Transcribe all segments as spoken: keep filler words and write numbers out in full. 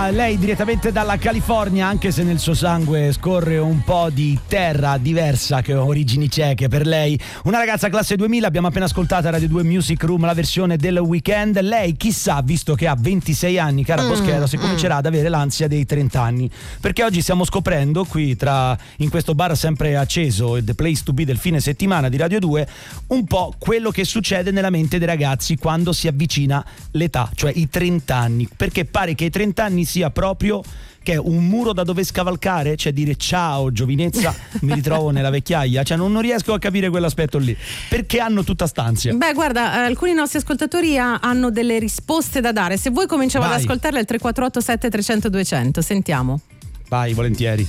Claudia, lei direttamente dalla California, anche se nel suo sangue scorre un po' di terra diversa che origini ceche per lei. Una ragazza classe duemila, abbiamo appena ascoltato a Radio due Music Room la versione del Weekend. Lei chissà, visto che ha ventisei anni, cara mm, Boschero, se mm. comincerà ad avere l'ansia dei trenta anni, perché oggi stiamo scoprendo qui tra in questo bar sempre acceso, The Place to Be del fine settimana di Radio due, un po' quello che succede nella mente dei ragazzi quando si avvicina l'età, cioè i trenta anni, perché pare che i trenta anni sia proprio che è un muro da dove scavalcare, cioè dire ciao giovinezza, mi ritrovo nella vecchiaia, cioè non, non riesco a capire quell'aspetto lì, perché hanno tutta st'ansia. Beh, guarda, eh, alcuni nostri ascoltatori ha, hanno delle risposte da dare. Se vuoi cominciamo Vai. ad ascoltarle al tre quattro otto sette tre zero zero due zero zero, sentiamo. Vai, volentieri.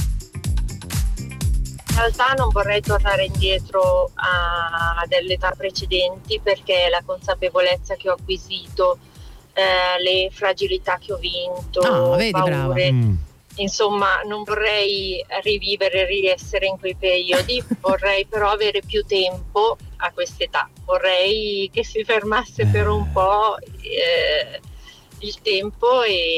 In realtà non vorrei tornare indietro a delle età precedenti, perché la consapevolezza che ho acquisito, eh, le fragilità che ho vinto, ah, vedi, paure, mm. insomma non vorrei rivivere e riessere in quei periodi, vorrei però avere più tempo a quest'età, vorrei che si fermasse per un po' eh, il tempo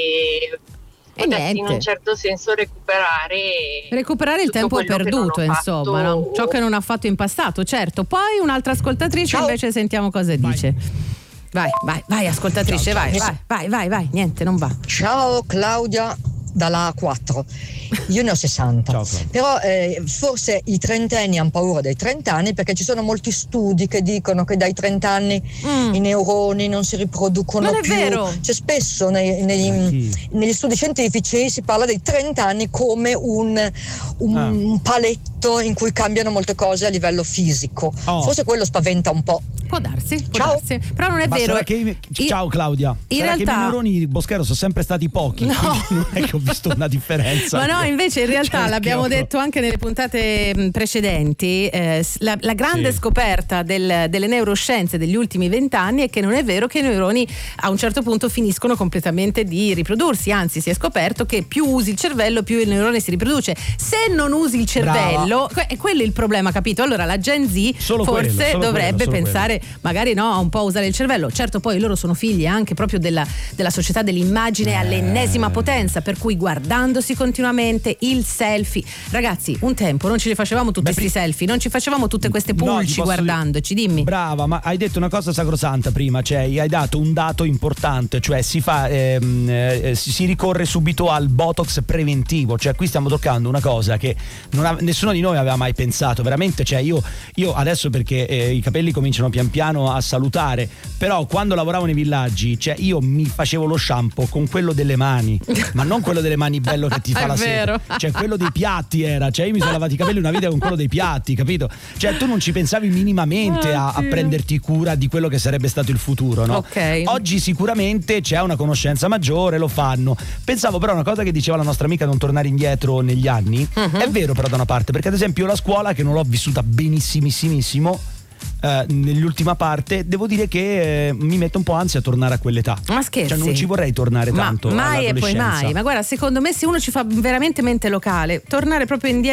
e E niente. in un certo senso recuperare recuperare il tempo perduto, insomma, no? Ciò che non ha fatto in passato, certo. Poi un'altra ascoltatrice Ciao. invece sentiamo cosa vai. dice. Vai, vai, vai ascoltatrice, ciao, vai, ciao. vai, vai, vai, vai, niente, non va. Ciao Claudia dalla A quattro. Io ne ho sessanta. Ciao, però eh, forse i trentenni hanno paura dei trenta anni, perché ci sono molti studi che dicono che dai trenta anni mm. i neuroni non si riproducono non più. È vero. Cioè spesso nei, nei, negli studi scientifici si parla dei trenta anni come un, un, ah. un paletto in cui cambiano molte cose a livello fisico. Oh. Forse quello spaventa un po'. Può darsi, può ciao. darsi. Però non è Ma vero. Che i, ciao Claudia. In sarà realtà che i neuroni di Boschero sono sempre stati pochi. No. Non è che ho visto una differenza. Ma no, invece in realtà cioè, l'abbiamo detto anche nelle puntate precedenti, eh, la, la grande sì. scoperta del, delle neuroscienze degli ultimi vent'anni è che non è vero che i neuroni a un certo punto finiscono completamente di riprodursi, anzi si è scoperto che più usi il cervello più il neurone si riproduce. Se non usi il cervello, que- è quello il problema, capito? Allora la Gen Z solo forse quello, dovrebbe quello, pensare quello. magari no a un po' usare il cervello. Certo, poi loro sono figli anche proprio della, della società dell'immagine eh. all'ennesima potenza, per cui guardandosi continuamente il selfie. Ragazzi, un tempo non ce li facevamo tutti questi selfie, non ci facevamo tutte queste pulci no, guardandoci, dimmi. Brava, ma hai detto una cosa sacrosanta prima, cioè hai dato un dato importante, cioè si fa ehm, eh, si ricorre subito al botox preventivo, cioè qui stiamo toccando una cosa che non ha, nessuno di noi aveva mai pensato, veramente, cioè io, io adesso perché eh, i capelli cominciano pian piano a salutare, però quando lavoravo nei villaggi, cioè io mi facevo lo shampoo con quello delle mani, ma non quello delle mani bello che ti fa la sera, cioè quello dei piatti era, cioè io mi sono lavati i capelli una vita con quello dei piatti, capito? Cioè tu non ci pensavi minimamente a, a prenderti cura di quello che sarebbe stato il futuro, no? Okay. Oggi sicuramente c'è una conoscenza maggiore, lo fanno. Pensavo però a una cosa che diceva la nostra amica, non tornare indietro negli anni, uh-huh. è vero però da una parte, perché ad esempio la scuola, che non l'ho vissuta benissimissimo Uh, nell'ultima parte, devo dire che eh, mi mette un po' ansia a tornare a quell'età. Ma scherzi? Cioè non ci vorrei tornare ma tanto mai e poi mai. Ma guarda, secondo me se uno ci fa veramente mente locale, tornare proprio indietro